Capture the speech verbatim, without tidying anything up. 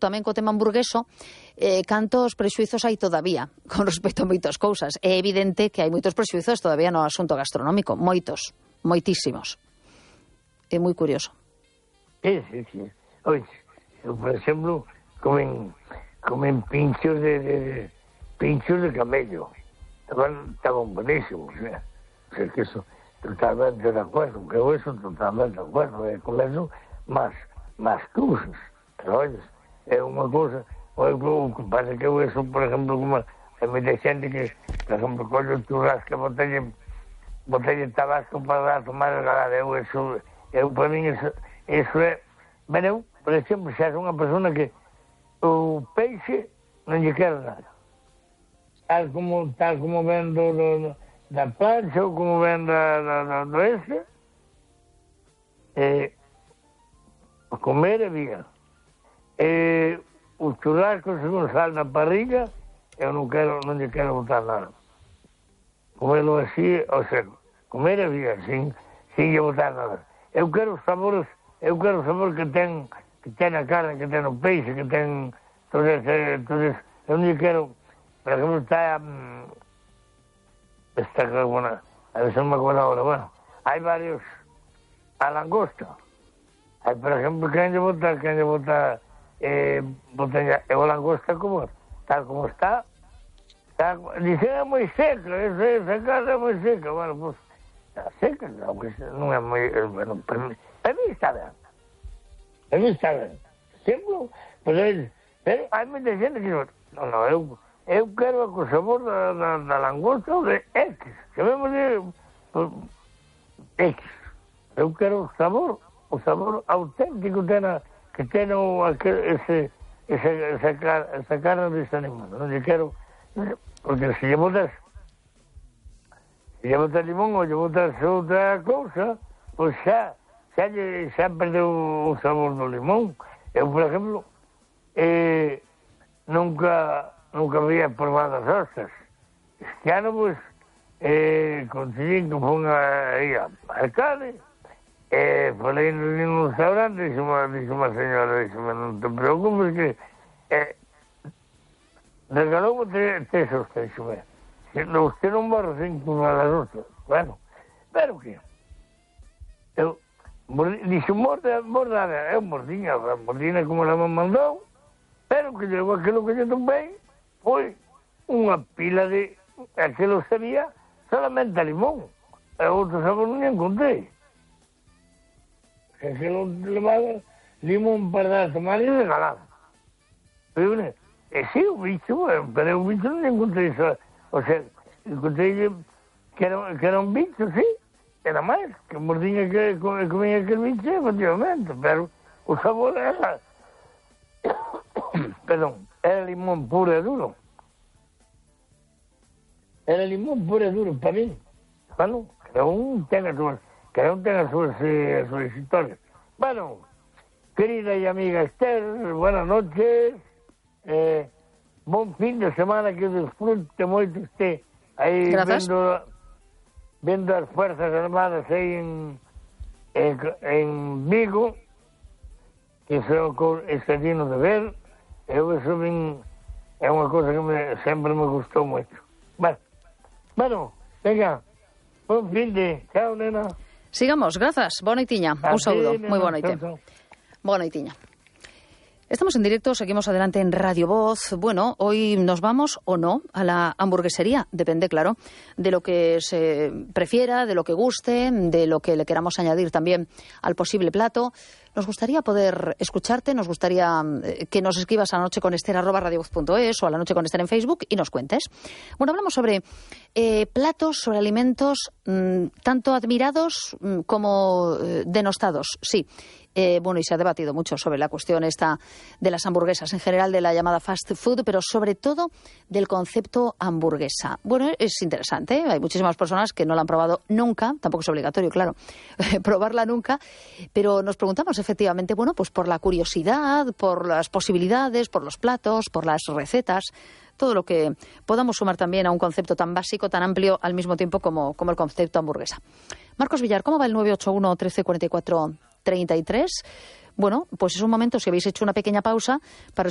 tamén co tema hamburgueso, eh, cantos prexuizos hai todavía con respecto a moitas cousas. É evidente que hai moitos prexuizos todavía no asunto gastronómico, moitos, moitísimos. É moi curioso. Sí, sí, sí. Oye, eu, por exemplo, comen, comen pinchos de, de, de pinchos de camello. Estaban, estaban buenísimos, ¿eh? O sea, que eso, totalmente de acuerdo, que eu eso totalmente de acuerdo, é comer eso más, más cousas. Pero, oye, é unha cousa, o que pasa que eu eso, por exemplo, como hai moita xente que, por exemplo, collo o churrasco, botelle, botelle tabasco para dar a tomar a galada, eu eso, eu para mí eso, eso é, ben eu, por exemplo, xa é unha persona que o peixe non lle quero nada. Tal como, tal como ven do, do, da plancha ou como ven da, da, da, do ese, eh, comer é bien. Eh, o churrasco, según sal na parrilla, eu non quero, non lle quero botar nada. Comelo así, o sea, comer é bien, sin, sin lle botar nada. Eu quero os sabores, eu quero o sabor que ten, que ten a carne, que ten o peixe, que ten, entonces, eh, entonces eu non lle quero. Por ejemplo, está, um, está buena, a ver si no me acuerdo ahora, bueno, hay varios, a langosta. Hay, por ejemplo, que han de botar, que han de botar, eh, botar, o langosta como, tal como está, está dicen es muy seca, esa, esa carne es muy seca, bueno, pues, está seca, aunque no es muy, eh, bueno, para mí, para mí está bien, para mí está bien, siempre, pero, pero hay mucha gente que no, no, no, eu, eu quero o sabor da, da, da langosta de X, que vemos de X. Eu quero o sabor, o sabor auténtico ten a, que ten o, ese, ese, esa, esa carne desse animal. Non lle quero, porque se lle botas, se lle botas limón ou lle botas outra cousa, pois xa, xa, lle, xa perdeu o sabor do limón. Eu, por exemplo, eh, nunca... nunca había probado as ostras. Este ano, pues, eh, conseguí que ponga aí a alcalde, eh, falei en un restaurante, dixe unha señora, dixe, non te preocupes que, eh, regalou tres, tres ostras, dixe, usted non va a recibir unha das ostras. Bueno, pero que, eu, dixe, morda, morda, eu mordinha, mordinha como la me mandou, pero que llegou aquilo que yo tomei, foi unha pila de... aquilo sabía solamente a limón. E outro sabor non encontrei. Aquilo levaba limón para dar a tomar e regalado. Pero, e sí, o bicho, pero o bicho non encontrei só. O sea, encontrei que era, que era un bicho, sí, era máis, que mordiña que comía aquel bicho, efectivamente, pero o sabor era... perdón, era limón puro e duro. Era limón puro e duro para mí. Bueno, cada un ten as súas, cada un ten as súas, eh, as súas historias. Bueno, querida e amiga Esther, buenas noches. Eh, bon fin de semana, que disfrute moito usted aí vendo, vendo as Fuerzas Armadas aí en, en, en Vigo, que son este digno de ver. Eu eso ben, é unha cosa que me, sempre me gustou moito. Bueno, bueno, venga, bon fin de, chao, nena. Sigamos, grazas, boa noitiña, un saúdo, moi boa noite. Boa noitiña. Estamos en directo, seguimos adelante en Radio Voz. Bueno, hoy nos vamos o no a la hamburguesería, depende, claro, de lo que se prefiera, de lo que guste, de lo que le queramos añadir también al posible plato. Nos gustaría poder escucharte, nos gustaría que nos escribas a la noche con Esther arroba radiovoz punto es o a la noche con Esther en Facebook y nos cuentes. Bueno, hablamos sobre eh, platos, sobre alimentos mmm, tanto admirados mmm, como eh, denostados, sí. Eh, bueno, y se ha debatido mucho sobre la cuestión esta de las hamburguesas, en general de la llamada fast food, pero sobre todo del concepto hamburguesa. Bueno, es interesante, ¿eh? Hay muchísimas personas que no la han probado nunca, tampoco es obligatorio, claro, probarla nunca, pero nos preguntamos efectivamente, bueno, pues por la curiosidad, por las posibilidades, por los platos, por las recetas, todo lo que podamos sumar también a un concepto tan básico, tan amplio al mismo tiempo como, como el concepto hamburguesa. Marcos Villar, ¿cómo va el nueve ocho uno, trece, cuarenta y cuatro, treinta y tres? Bueno, pues es un momento, si habéis hecho una pequeña pausa, para